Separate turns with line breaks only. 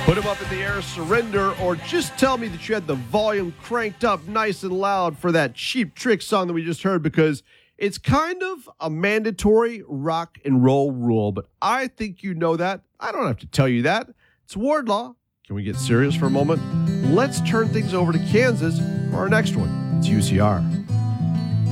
Put them up in the air, surrender, or just tell me that you had the volume cranked up nice and loud for that Cheap Trick song that we just heard, because it's kind of a mandatory rock and roll rule, but I think you know that. I don't have to tell you that. It's Wardlaw. Can we get serious for a moment? Let's turn things over to Kansas for our next one. It's UCR.